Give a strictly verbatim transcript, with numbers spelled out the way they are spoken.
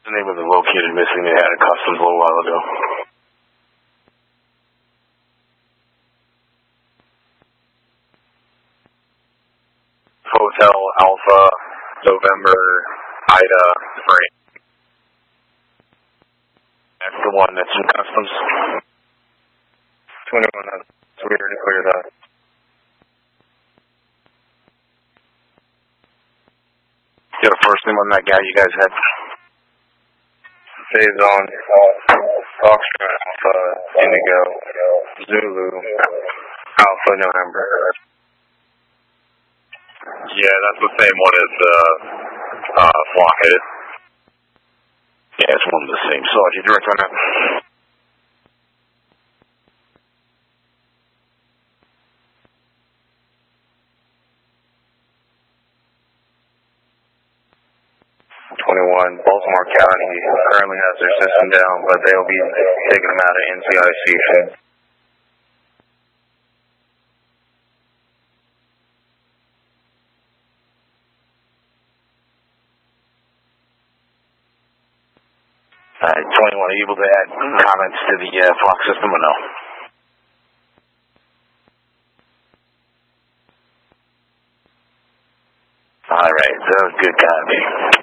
The name of the located missing, they had a customs a little while ago. Hotel Alpha, November, Ida, Frank. That's the one that's in customs. twenty-one, that's weird to clear that. You have a first name on that guy you guys had? Phase on, Foxtrot, Alpha, Indigo, Zulu, Alpha, November. Yeah, that's the same one as uh, uh, Flockhead. Yeah, it's one of the same. So, you direct on that? twenty-one, Baltimore County currently has their system down, but they'll be taking them out of N C I C soon. Alright, twenty-one, are you able to add comments to the uh, flock system or no? Alright, that was good, copy.